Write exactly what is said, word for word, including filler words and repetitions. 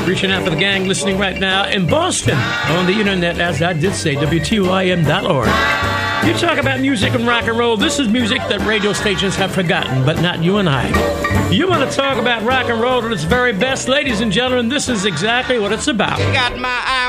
Reaching out for the gang listening right now in Boston on the internet, as I did say, W T Y M dot org. You talk about music and rock and roll. This is music that radio stations have forgotten, but not you and I. You want to talk about rock and roll at its very best, ladies and gentlemen, this is exactly what it's about. Got my eye